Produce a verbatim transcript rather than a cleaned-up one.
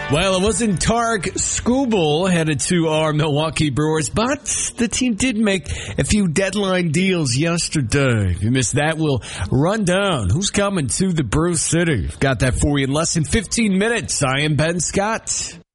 Well, it wasn't Tarek Skubal headed to our Milwaukee Brewers, but the team did make a few deadline deals yesterday. If you missed that, we'll run down who's coming to the Brew City. Got that for you in less than fifteen minutes. I am Ben Scott.